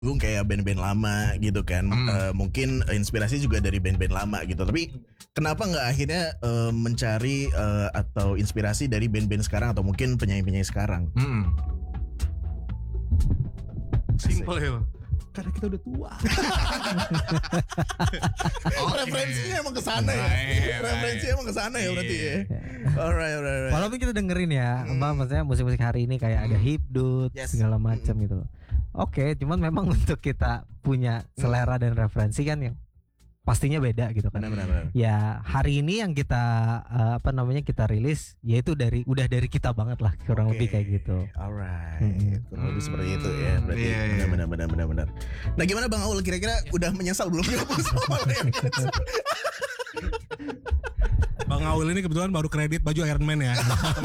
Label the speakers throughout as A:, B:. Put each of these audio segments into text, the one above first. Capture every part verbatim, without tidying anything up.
A: Gue kayak band-band lama gitu kan,
B: Hmm.
A: uh, mungkin inspirasi juga dari band-band lama gitu. Tapi kenapa nggak akhirnya uh, mencari uh, atau inspirasi dari band-band sekarang atau mungkin penyanyi-penyanyi sekarang?
B: Hmm. Simple ya.
A: Karena kita udah tua.
B: Oke.
A: Referensinya emang kesana ya.
B: Baik,
A: Referensinya
B: baik.
A: emang kesana ya berarti ya.
B: Iya.
A: Alright, alright, alright.
C: Walaupun kita dengerin ya, apa maksudnya musik-musik hari ini kayak ada hipdut
A: Yes.
C: segala macam gitu loh. Oke, cuman memang untuk kita punya selera dan referensi kan yang pastinya beda gitu kan.
A: Benar-benar.
C: Ya hari ini yang kita uh, apa namanya kita rilis, yaitu dari udah dari kita banget lah kurang lebih kayak gitu.
A: Alright,
C: Mm-mm.
A: kurang lebih seperti itu ya. Berarti
B: Iya, iya.
A: benar, benar, benar, benar. Nah, gimana Bang Aul? Kira-kira udah menyesal belum gabung sama Mayonnaise?
D: Bang Aul ini kebetulan baru kredit baju Iron Man ya.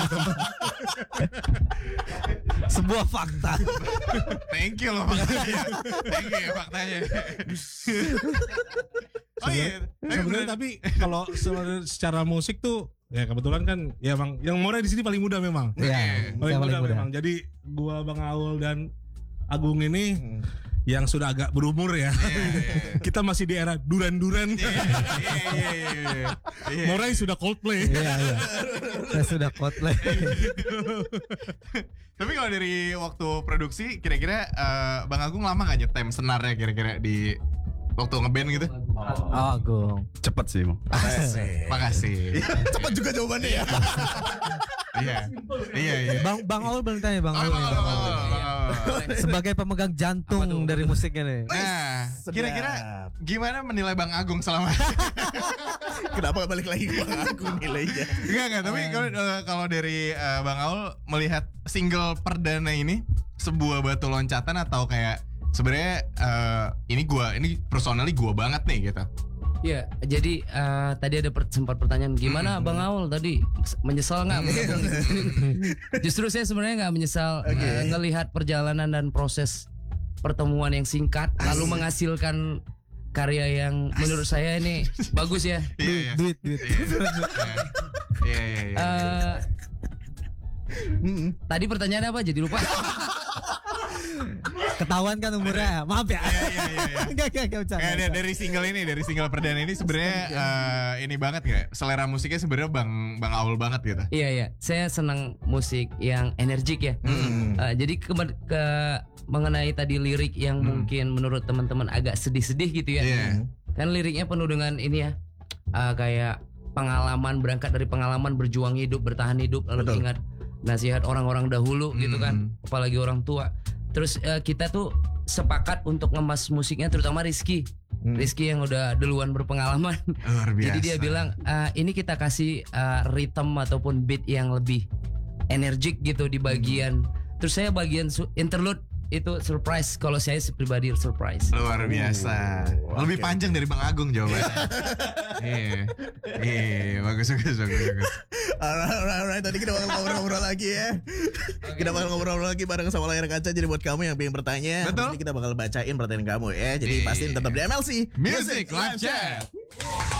C: Sebuah fakta.
B: Thank you loh faktanya. Thank you ya faktanya. Oh iya.
D: Sebenarnya tapi kalau se- secara musik tuh ya kebetulan kan ya Bang yang More di sini paling muda memang.
C: Iya,
D: Paling
C: saya
D: muda,
C: paling muda.
D: memang. Jadi gua Bang Aul dan Agung ini yang sudah agak berumur ya. Kita masih di era duran-duran.
B: Iya iya iya. Iya.
D: Morai sudah Coldplay.
C: Iya, iya. Saya sudah Coldplay.
B: Tapi kalau dari waktu produksi kira-kira eh, Bang Agung lama gak nyetem senarnya kira-kira di waktu ngeband gitu?
C: Oh, Agung.
E: Cepet sih mau.
A: Asik.
B: Makasih.
A: Cepat juga jawabannya ya.
B: Iya. Iya iya.
C: Bang Bang Aul belum tanya Bang
B: Oh,
C: Aul.
B: oh, oh, oh, oh.
C: Sebagai pemegang jantung dari musiknya nih.
B: Nah,
A: Sedap.
B: kira-kira gimana menilai Bang Agung selama
A: Kenapa gak balik lagi ke Bang Agung nilainya?
B: Enggak enggak, tapi kalau eh, kalau dari eh, Bang Aul melihat single perdana ini sebuah batu loncatan atau kayak sebenarnya eh, ini gua ini personally gua banget nih gitu.
F: Iya, jadi eh, tadi ada per- sempat pertanyaan gimana Bang Aul tadi menyesal nggak? Justru saya sebenarnya nggak menyesal eh, ngelihat perjalanan dan proses pertemuan yang singkat lalu menghasilkan karya yang menurut saya ini bagus ya.
B: Iya iya.
C: Duit, duit.
B: Iya iya iya. iya.
F: Eh, tadi pertanyaannya apa? Jadi lupa.
C: Ketahuan kan umurnya. Maaf ya.
B: Iya iya iya. iya.
C: Enggak, enggak, enggak bercanda.
B: Eh, dari, dari single ini, dari single perdana ini sebenarnya eh, ini banget gak? Selera musiknya sebenarnya Bang Bang Aul banget gitu.
F: Iya iya, saya senang musik yang energik ya. Eh, jadi ke, ke mengenai tadi lirik yang mungkin menurut teman-teman agak sedih-sedih gitu ya.
B: Iya.
F: Kan liriknya penuh dengan ini ya, eh, kayak pengalaman berangkat dari pengalaman berjuang hidup, bertahan hidup, lalu
A: Betul.
F: ingat nasihat orang-orang dahulu gitu kan,
B: Hmm.
F: apalagi orang tua. Terus eh, kita tuh sepakat untuk ngemas musiknya, terutama Rizky. Rizky yang udah duluan berpengalaman.
B: Luar biasa.
F: Jadi dia bilang "Ah, ini kita kasih ah, rhythm ataupun beat yang lebih energik gitu di bagian. Terus saya bagian su- interlude itu surprise. Kalau saya pribadi surprise.
B: Luar biasa.
A: Oh,
B: Lebih
A: oke.
B: panjang dari Bang Agung jawabannya. Iya. Iya, bagus bagus bagus bagus.
A: Alright, alright, alright. Tadi kita bakal ngobrol-ngobrol lagi ya. Kita bakal ngobrol-ngobrol lagi bareng sama layar kaca. Jadi buat kamu yang pengen bertanya,
B: Betul.
A: nanti kita bakal bacain pertanyaan kamu ya. Jadi
B: Iya.
A: pastiin tetap di M L C
B: Music Live Chat.